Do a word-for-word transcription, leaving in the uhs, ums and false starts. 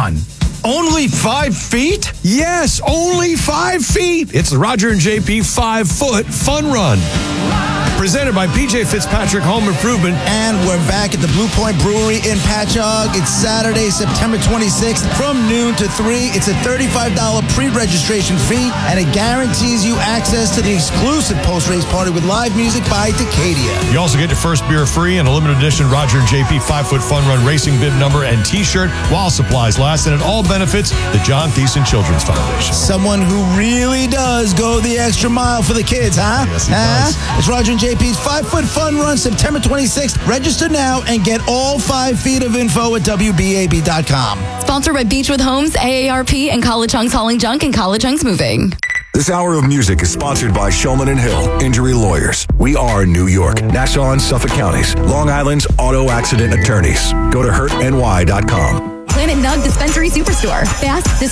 Run. Only five feet? Yes, only five feet. It's the Roger and J P five-foot fun run. Presented by P J Fitzpatrick Home Improvement. And we're back at the Blue Point Brewery in Patchogue. It's Saturday, September twenty-sixth from noon to three. It's a thirty-five dollars pre-registration fee, and it guarantees you access to the exclusive post-race party with live music by Decadia. You also get your first beer free and a limited edition Roger and J P five-foot fun run racing bib number and T-shirt while supplies last, and it all benefits the John Thiessen Children's Foundation. Someone who really does go the extra mile for the kids, huh? Yes, he huh? does. It's Roger and J P's five-foot fun run, September twenty-sixth. Register now and get all five feet of info at W B A B dot com. Sponsored by Beechwood Homes, A A R P, and College Hunks Hauling Junk and College Hunks Moving. This hour of music is sponsored by Shulman and Hill Injury Lawyers. We are New York, Nassau and Suffolk counties, Long Island's auto accident attorneys. Go to hurt N Y dot com. Planet Nug Dispensary Superstore. Fast,